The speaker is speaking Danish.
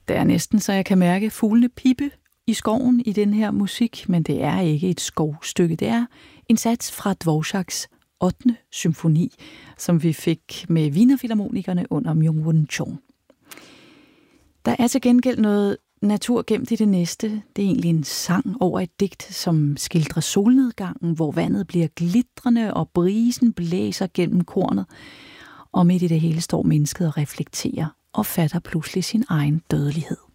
Det er næsten, så jeg kan mærke fuglene pippe i skoven i den her musik, men det er ikke et skovstykke. Det er en sats fra Dvoraks 8. symfoni, som vi fik med Wienerfilharmonikerne under Myung-Whun Chung. Der er til gengæld noget natur gemt i det næste. Det er egentlig en sang over et digt, som skildrer solnedgangen, hvor vandet bliver glitrende og brisen blæser gennem kornet. Og midt i det hele står mennesket og reflekterer og fatter pludselig sin egen dødelighed.